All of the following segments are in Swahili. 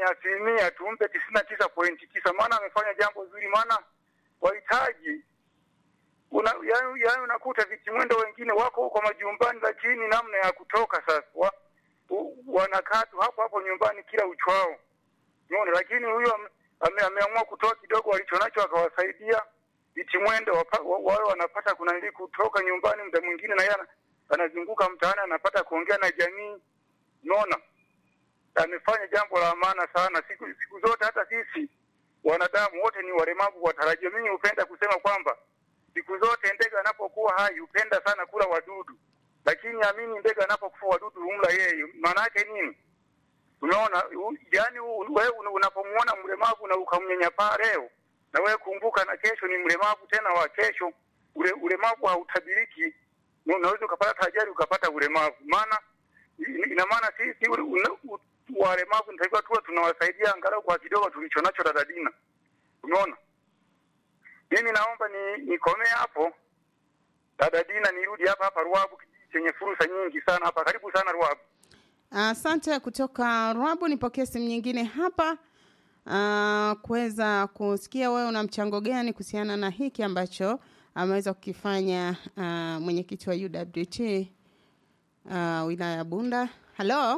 asilimia tumpe 99.9, maana amefanya jambo zuri, maana wahitaji yani unakuta vitimwendo wengine wako huko majumbani, lakini namna ya kutoka sasa wanakaa tu hapo hapo nyumbani kila uchwao. Unaona, lakini huyo ameamua kutoa kidogo walichonacho akawasaidia vitimwendo wao wanapata kuna nili kutoka nyumbani, muda mwingine na yeye anazunguka mtaani anapata kuongea na jamii. Unaona, amefanya jambo la maana sana. Siku zote hata sisi wanadamu wote ni walemavu watarajio. Mimi hupenda kusema kwamba siku zote ndege anapokuwa hai hupenda sana kula wadudu, lakini amini ndege anapokufa wadudu humla yeye. Maana yake nini? Unaona, yani wewe unapomuona mlemavu na ukamnyanyapaa leo, na wewe kumbuka na kesho ni mlemavu tena wa kesho. Ulemavu hautabiriki, unaweza ukapata ajali ukapata ulemavu. Maana ina maana sisi walemavu nitakiwa tuwe tunawasaidia angalau kwa kidogo tulichonacho Dina. Unaona, mimi naomba nikomee hapo Dina, nirudi hapa Ruabu, kijiji chenye fursa nyingi sana hapa. Karibu sana Ruabu. Asante kutoka Ruabu. Nipokee simu nyingine hapa kuweza kusikia wewe una mchango gani kuhusiana na hiki ambacho ameweza kukifanya mwenyekiti wa UWT wilaya ya Bunda. Hello.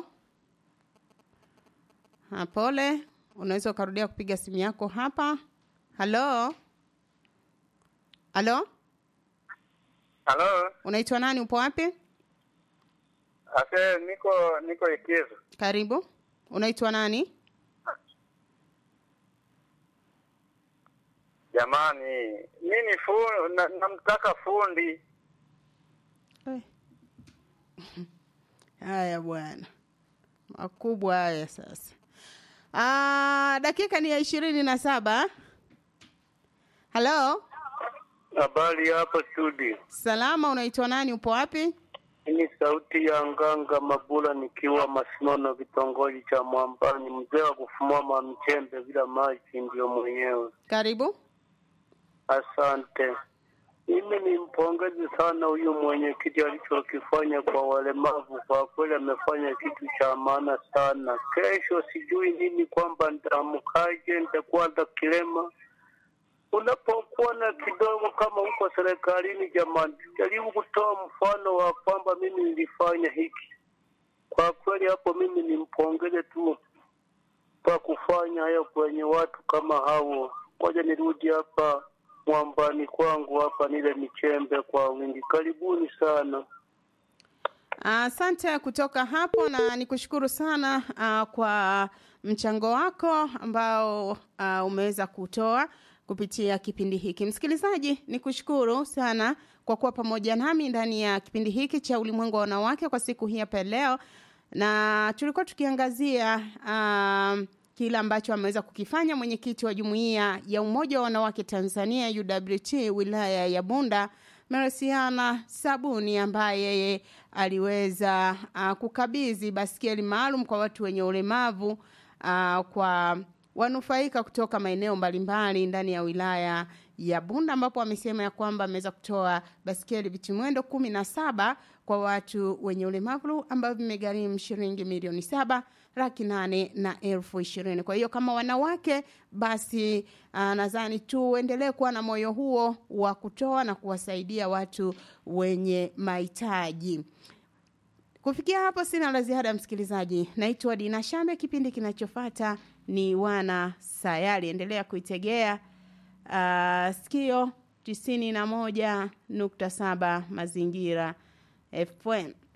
Pole, unaweza kurudia kupiga simu yako hapa. Hello. Hello. Hello. Unaitwa nani, upo wapi? Niko Ikizo. Karibu. Unaitwa nani? Jamani, mimi namtaka fundi. Haya bwana. Makubwa haya sasa. Dakika ni ya 27. Hello. Habari hapo studio. Salama, unaitwa nani, upo wapi? Ni sauti ya Nganga Mabula nikiwa Masinono kitongoji cha Mwambani, mzee wa kufumua mamchembe bila maji ndio mwenyewe. Karibu. Asante. Mimi nimpongeze sana huyu mwenyekiti alichokifanya kwa walemavu. Kwa kweli amefanya kitu cha maana sana. Kesho sijui nini kwamba nitamkaje, nitakuwa kilema. Unapokuwa na kidogo kama uko serikalini, jamani, jaribu kutoa mfano wa kwamba mimi nilifanya hiki. Kwa kweli hapo mimi nimpongeze tu kwa kufanya hayo kwenye watu kama hao. Ngoja nirudi hapa Mwambani kwangu hapa nile michembe kwa wingi. Karibuni sana. Asante kutoka hapo, na nikushukuru sana kwa mchango wako ambao umeweza kutoa kupitia kipindi hiki. Msikilizaji, nikushukuru sana kwa kuwa pamoja nami ndani ya kipindi hiki cha Ulimwengu wa Wanawake kwa siku hii hapa leo, na tulikuwa tukiangazia kila ambacho ameweza kukifanya mwenyekiti wa Jumuiya ya Umoja wa Wanawake Tanzania UWT wilaya ya Bunda, Mersiana Sabuni, ambaye yeye aliweza kukabidhi baskeli maalum kwa watu wenye ulemavu kwa wanufaika kutoka maeneo mbalimbali ndani ya wilaya ya Bunda, ambapo amesema ya kwamba ameweza kutoa baskeli vitimwendo 17 kwa watu wenye ulemavu ambao vimegharimu shilingi milioni 7,820,000. Kwa hiyo kama wanawake basi nadhani tuendelee kuwa na moyo huo wa kutoa na kuwasaidia watu wenye mahitaji. Kufikia hapo sina la ziada msikilizaji. Naitwa Dina Shambe, kipindi kinachofuata ni Wana Sayari. Endelea kuitegea sikio 91.7 Mazingira FM.